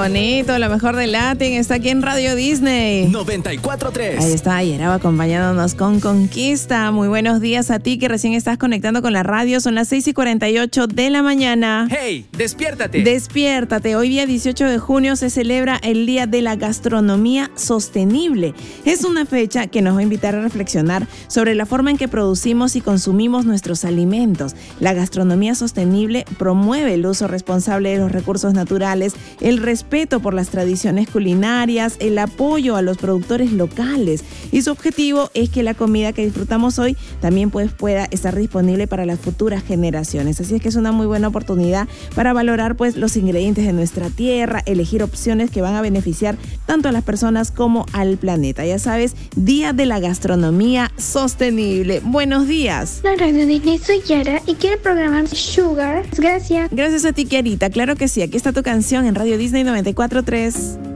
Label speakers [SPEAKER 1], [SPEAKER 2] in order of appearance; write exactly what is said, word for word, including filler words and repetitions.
[SPEAKER 1] bonito, lo mejor del Latin está aquí en Radio Disney
[SPEAKER 2] noventa y cuatro punto tres.
[SPEAKER 1] Ahí está Yeraba acompañándonos con Conquista. Muy buenos días a ti que recién estás conectando con la radio. Son las seis y cuarenta y ocho de la mañana.
[SPEAKER 2] ¡Hey! ¡Despiértate!
[SPEAKER 1] Despiértate. Hoy día dieciocho de junio se celebra el Día de la Gastronomía Sostenible. Es una fecha que nos va a invitar a reflexionar sobre la forma en que producimos y consumimos nuestros alimentos. La gastronomía sostenible promueve el uso responsable de los recursos naturales, el respeto por las tradiciones culinarias, el apoyo a los productores locales, y su objetivo es que la comida que disfrutamos hoy también pues pueda estar disponible para las futuras generaciones. Así es que es una muy buena oportunidad para valorar pues los ingredientes de nuestra tierra, elegir opciones que van a beneficiar tanto a las personas como al planeta. Ya sabes, Día de la Gastronomía Sostenible. Buenos días.
[SPEAKER 3] La Radio Disney, soy Yara y quiero programar Sugar. Gracias.
[SPEAKER 1] Gracias a ti, Kiarita. Claro que sí, aquí está tu canción en Radio Disney noventa y cuatro punto tres.